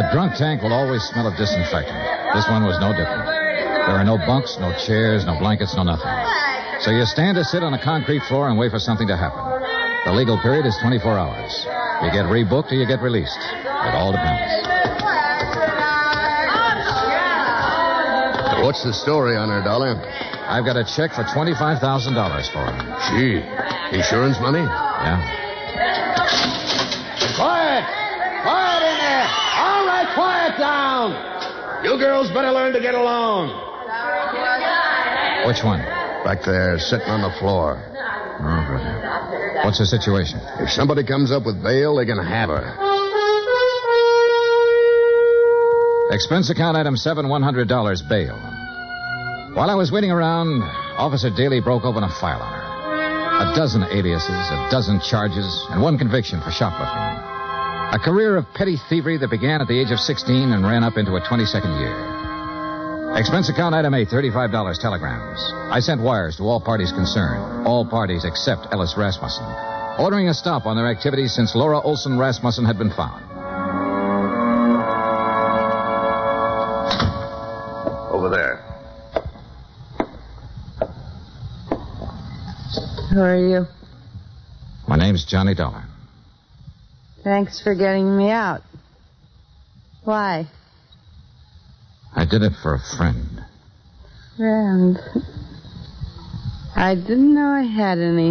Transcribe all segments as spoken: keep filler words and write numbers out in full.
A drunk tank will always smell of disinfectant. This one was no different. There are no bunks, no chairs, no blankets, no nothing. So you stand or sit on a concrete floor and wait for something to happen. The legal period is twenty-four hours. You get rebooked or you get released. It all depends. What's the story on her, Dollar? I've got a check for twenty-five thousand dollars for her. Gee, insurance money? Yeah. Quiet! Quiet in there! All right, quiet down! You girls better learn to get along. Which one? Back there, sitting on the floor. Oh, good. What's the situation? If somebody comes up with bail, they can have her. Expense account item seven, one hundred dollars bail. While I was waiting around, Officer Daly broke open a file on her. A dozen aliases, a dozen charges, and one conviction for shoplifting. A career of petty thievery that began at the age of sixteen and ran up into a twenty-second year. Expense account item eight, thirty-five dollars telegrams. I sent wires to all parties concerned, all parties except Ellis Rasmussen, ordering a stop on their activities since Laura Olson Rasmussen had been found. Over there. Who are you? My name's Johnny Dollar. Thanks for getting me out. Why? I did it for a friend. Friend. I didn't know I had any.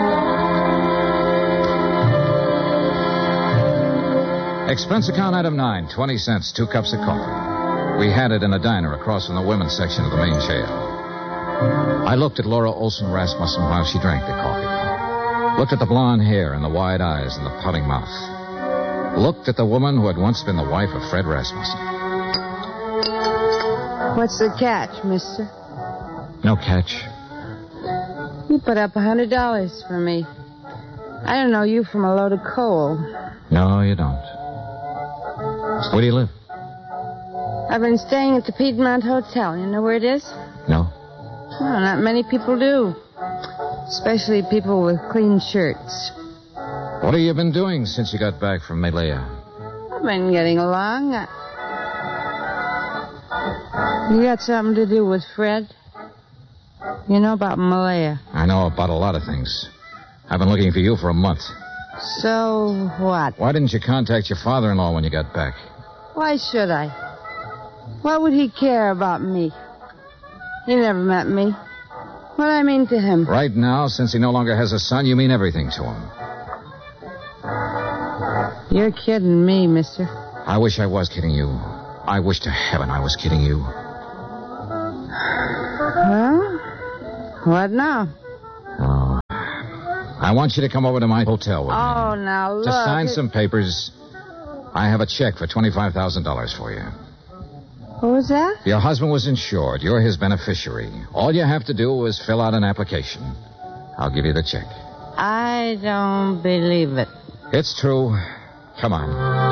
Expense account item nine, twenty cents, two cups of coffee. We had it in a diner across from the women's section of the main jail. I looked at Laura Olson Rasmussen while she drank the coffee. Looked at the blonde hair and the wide eyes and the pouting mouth. Looked at the woman who had once been the wife of Fred Rasmussen. What's the catch, mister? No catch. You put up a hundred dollars for me. I don't know you from a load of coal. No, you don't. Where do you live? I've been staying at the Piedmont Hotel. You know where it is? No. Well, not many people do. Especially people with clean shirts. What have you been doing since you got back from Malaya? I've been getting along. You got something to do with Fred? You know about Malaya? I know about a lot of things. I've been looking for you for a month. So what? Why didn't you contact your father-in-law when you got back? Why should I? What would he care about me? He never met me. What do I mean to him? Right now, since he no longer has a son, you mean everything to him. You're kidding me, mister. I wish I was kidding you. I wish to heaven I was kidding you. Well, what now? Oh. I want you to come over to my hotel with me. Oh, now look. To sign it... some papers. I have a check for twenty-five thousand dollars for you. What was that? Your husband was insured. You're his beneficiary. All you have to do is fill out an application. I'll give you the check. I don't believe it. It's true. Come on.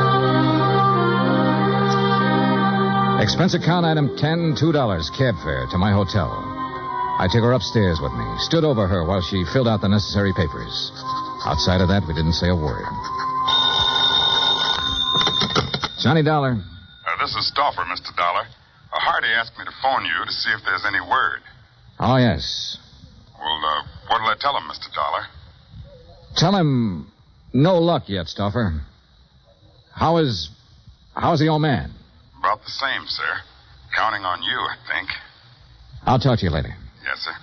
Expense account item ten, two dollars, cab fare to my hotel. I took her upstairs with me, stood over her while she filled out the necessary papers. Outside of that, we didn't say a word. Johnny Dollar. Uh, this is Stauffer, Mister Dollar. Uh, Hardy asked me to phone you to see if there's any word. Oh, yes. Well, uh, what'll I tell him, Mister Dollar? Tell him no luck yet, Stauffer. How is... how's the old man? About the same, sir. Counting on you, I think. I'll talk to you later. Yes, sir.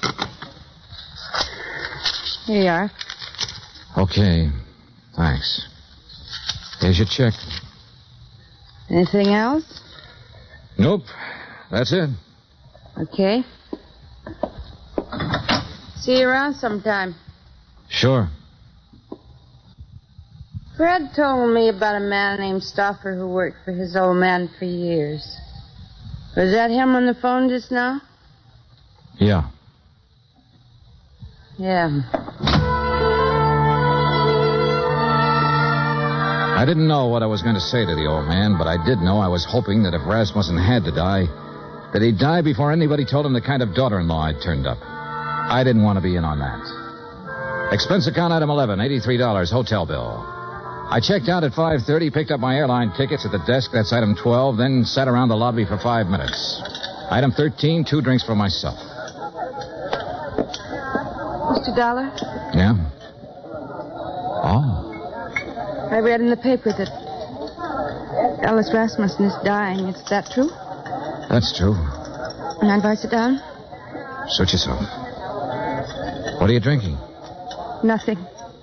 Here you are. Okay. Thanks. Here's your check. Anything else? Nope. That's it. Okay. See you around sometime. Sure. Fred told me about a man named Stauffer who worked for his old man for years. Was that him on the phone just now? Yeah. Yeah. I didn't know what I was going to say to the old man, but I did know I was hoping that if Rasmussen had to die, that he'd die before anybody told him the kind of daughter-in-law I'd turned up. I didn't want to be in on that. Expense account item eleven, eighty-three dollars, hotel bill. I checked out at five thirty, picked up my airline tickets at the desk. That's item twelve, then sat around the lobby for five minutes. Item thirteen, two drinks for myself. Mister Dollar? Yeah? Oh. I read in the paper that Ellis Rasmussen is dying. Is that true? That's true. Mind if I sit down? Suit yourself. What are you drinking? Nothing.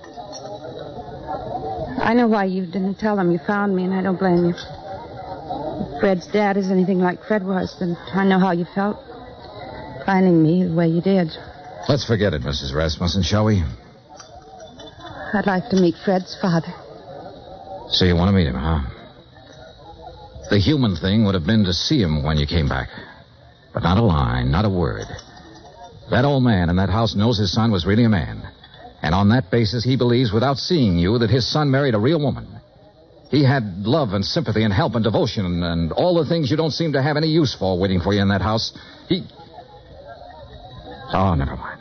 I know why you didn't tell him you found me, and I don't blame you. If Fred's dad is anything like Fred was, then I know how you felt. Finding me the way you did. Let's forget it, Missus Rasmussen, shall we? I'd like to meet Fred's father. So you want to meet him, huh? The human thing would have been to see him when you came back. But not a line, not a word. That old man in that house knows his son was really a man. And on that basis, he believes, without seeing you, that his son married a real woman. He had love and sympathy and help and devotion and, and all the things you don't seem to have any use for waiting for you in that house. He... Oh, never mind.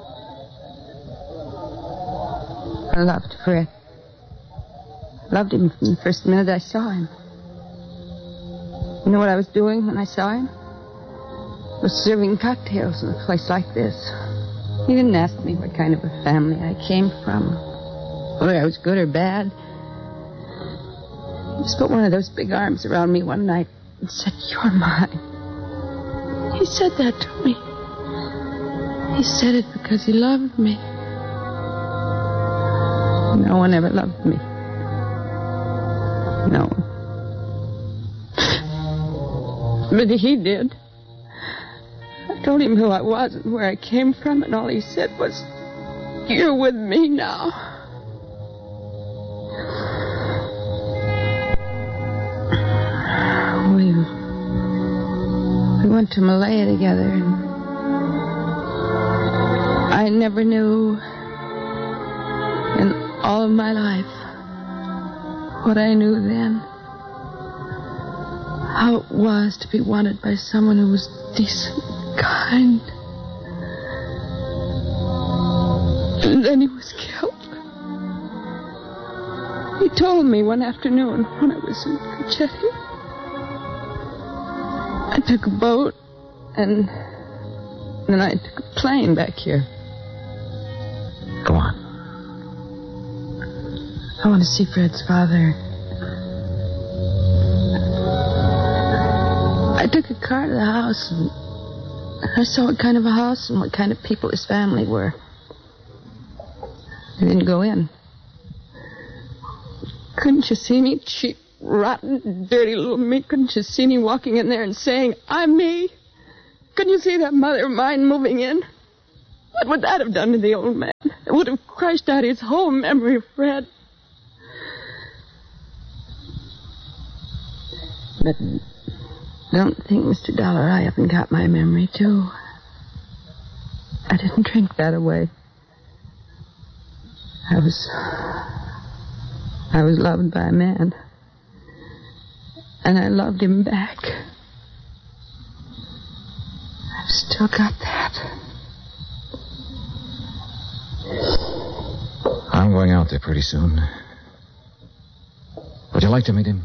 I loved Fred. Loved him from the first minute I saw him. You know what I was doing when I saw him? I was serving cocktails in a place like this. He didn't ask me what kind of a family I came from, whether I was good or bad. He just put one of those big arms around me one night and said, "You're mine." He said that to me. He said it because he loved me. No one ever loved me. No one. But he did. I told him who I was and where I came from, and all he said was, "You're with me now." We, we went to Malaya together, and I never knew in all of my life what I knew then. How it was to be wanted by someone who was decent, kind. And then he was killed. He told me one afternoon when I was in Kachetti. I took a boat, and then I took a plane back here. Go on. I want to see Fred's father. I took a car to the house, and I saw what kind of a house and what kind of people his family were. I didn't go in. Couldn't you see me, cheap, rotten, dirty little me? Couldn't you see me walking in there and saying, "I'm me"? Couldn't you see that mother of mine moving in? What would that have done to the old man? It would have crushed out his whole memory of Fred. But don't think, Mister Dollar, I haven't got my memory, too. I didn't drink that away. I was... I was loved by a man. And I loved him back. I've still got that. I'm going out there pretty soon. Would you like to meet him?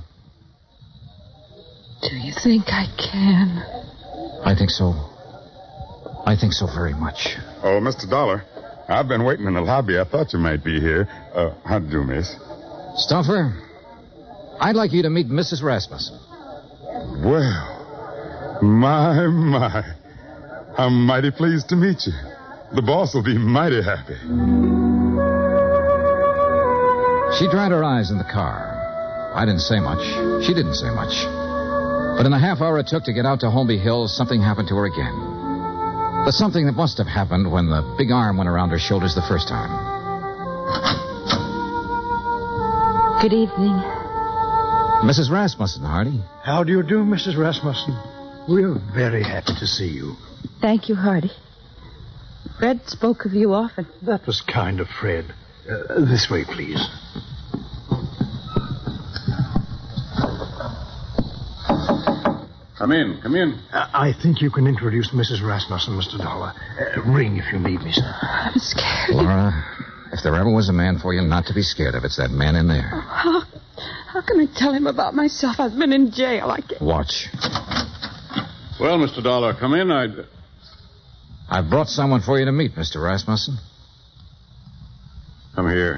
Do you think I can? I think so. I think so very much. Oh, Mister Dollar, I've been waiting in the lobby. I thought you might be here. Uh, how do you do, miss? Stuffer, I'd like you to meet Missus Rasmussen. Well, my, my. I'm mighty pleased to meet you. The boss will be mighty happy. She dried her eyes in the car. I didn't say much. She didn't say much. But in the half hour it took to get out to Holmby Hills, something happened to her again. The something that must have happened when the big arm went around her shoulders the first time. Good evening. Missus Rasmussen, Hardy. How do you do, Missus Rasmussen? We're very happy to see you. Thank you, Hardy. Fred spoke of you often. That was kind of Fred. Uh, this way, please. Come in, come in. Uh, I think you can introduce Missus Rasmussen, Mister Dollar. Uh, ring if you need me, sir. I'm scared. Laura, If there ever was a man for you not to be scared of, it's that man in there. Oh, how, how can I tell him about myself? I've been in jail. I can't... Watch. Well, Mister Dollar, come in. I'd... I've brought someone for you to meet, Mister Rasmussen. Come here.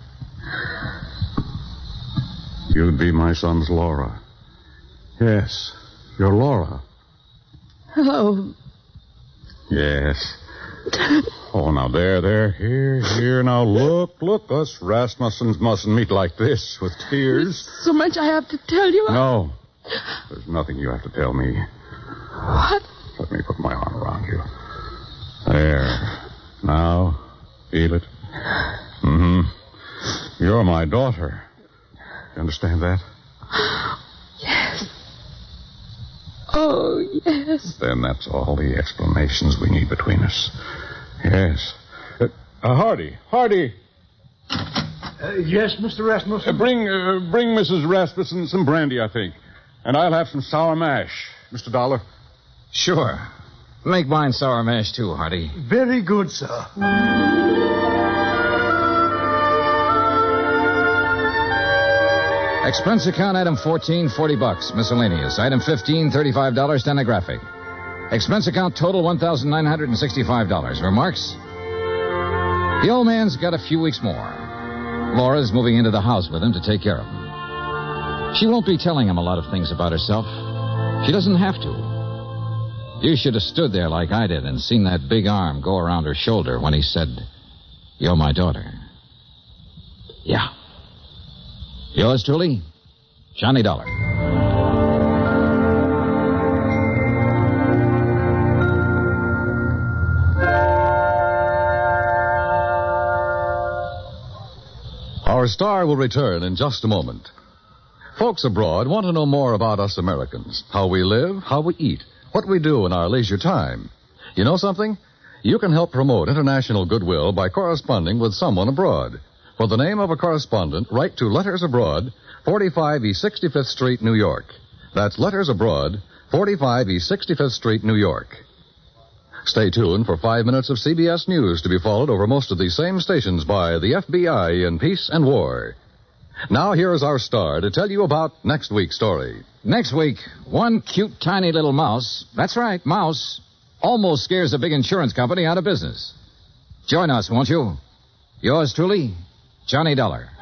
You'd be my son's Laura. Yes, you're Laura. Oh. Yes. Oh, now, there, there, here, here. Now, look, look. Us Rasmussens mustn't meet like this with tears. There's so much I have to tell you. No. There's nothing you have to tell me. What? Let me put my arm around you. There. Now, feel it. Mm-hmm. You're my daughter. You understand that? Yes. Oh, yes. Then that's all the explanations we need between us. Yes. Uh, uh, Hardy, Hardy. Uh, yes, Mister Rasmussen? Uh, bring, uh, bring Missus Rasmussen some brandy, I think. And I'll have some sour mash, Mister Dollar. Sure. Make mine sour mash, too, Hardy. Very good, sir. Expense account item fourteen, forty bucks. Miscellaneous. Item fifteen, thirty-five dollars. Stenographic. Expense account total, one thousand nine hundred sixty-five dollars. Remarks? The old man's got a few weeks more. Laura's moving into the house with him to take care of him. She won't be telling him a lot of things about herself. She doesn't have to. You should have stood there like I did and seen that big arm go around her shoulder when he said, "You're my daughter." Yeah. Yours truly, Johnny Dollar. Our star will return in just a moment. Folks abroad want to know more about us Americans, how we live, how we eat, what we do in our leisure time. You know something? You can help promote international goodwill by corresponding with someone abroad. For the name of a correspondent, write to Letters Abroad, forty-five East sixty-fifth Street, New York. That's Letters Abroad, forty-five East sixty-fifth Street, New York. Stay tuned for five minutes of C B S News to be followed over most of these same stations by the F B I in Peace and War. Now here's our star to tell you about next week's story. Next week, one cute, tiny little mouse, that's right, mouse, almost scares a big insurance company out of business. Join us, won't you? Yours truly, Johnny Dollar.